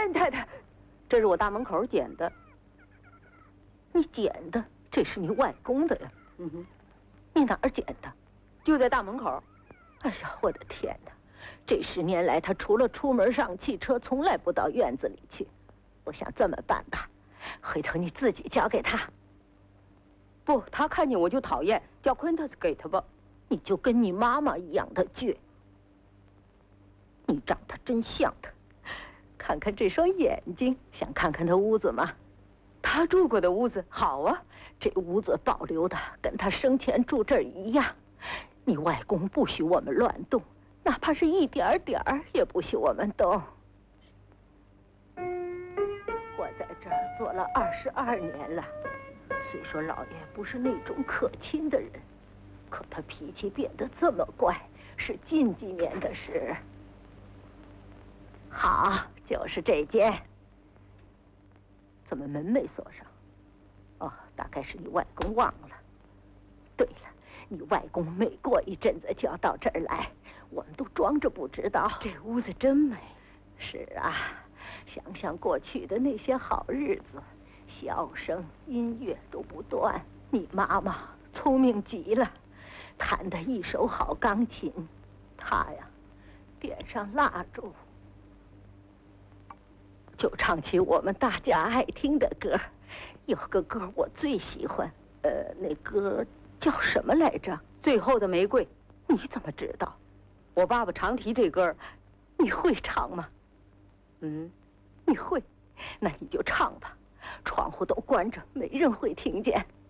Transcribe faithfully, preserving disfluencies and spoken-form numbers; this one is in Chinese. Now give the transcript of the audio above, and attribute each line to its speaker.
Speaker 1: 骗他的，这是我大门口捡的。
Speaker 2: 你捡的？这是你外公的呀。
Speaker 1: 嗯哼，
Speaker 2: 你哪儿捡的？
Speaker 1: 就在大门口。
Speaker 2: 哎呀，我的天哪！这十年来，他除了出门上汽车，从来不到院子里去。我想这么办吧，回头你自己交给他。
Speaker 1: 不，他看见我就讨厌，叫昆特斯给他吧。
Speaker 2: 你就跟你妈妈一样的倔。你长得真像他，看看这双眼睛，想看看他屋子吗？
Speaker 1: 他住过的屋子，好啊，
Speaker 2: 这屋子保留的跟他生前住这儿一样。你外公不许我们乱动，哪怕是一点点儿也不许我们动。我在这儿做了二十二年了，虽说老爷不是那种可亲的人，可他脾气变得这么怪，是近几年的事。好，就是这间。怎么门没锁上？哦，大概是你外公忘了。对了，你外公每过一阵子就要到这儿来，我们都装着不知道。
Speaker 1: 这屋子真美。
Speaker 2: 是啊，想想过去的那些好日子，笑声、音乐都不断。你妈妈聪明极了，弹得一手好钢琴。她呀，点上蜡烛，就唱起我们大家爱听的歌。有个歌我最喜欢，呃，那歌叫什么来着？
Speaker 1: 最后的玫瑰。
Speaker 2: 你怎么知道？
Speaker 1: 我爸爸常提这歌。
Speaker 2: 你会唱吗？
Speaker 1: 嗯，
Speaker 2: 你会，那你就唱吧。窗户都关着，没人会听见。